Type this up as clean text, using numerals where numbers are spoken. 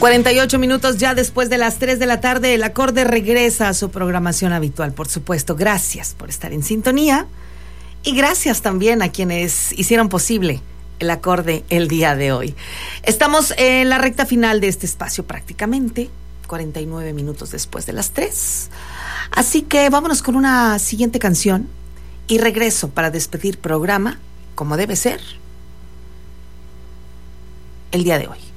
48 minutos ya después de las 3 de la tarde, el acorde regresa a su programación habitual, por supuesto. Gracias por estar en sintonía y gracias también a quienes hicieron posible el acorde el día de hoy. Estamos en la recta final de este espacio prácticamente, 49 minutos después de las 3. Así que vámonos con una siguiente canción y regreso para despedir programa, como debe ser, el día de hoy.